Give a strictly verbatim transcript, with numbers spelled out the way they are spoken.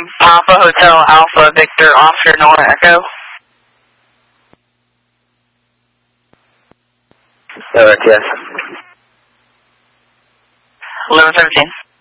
Papa Hotel Alpha Victor Oscar Nora Echo. Correct, yes. eleven seventeen.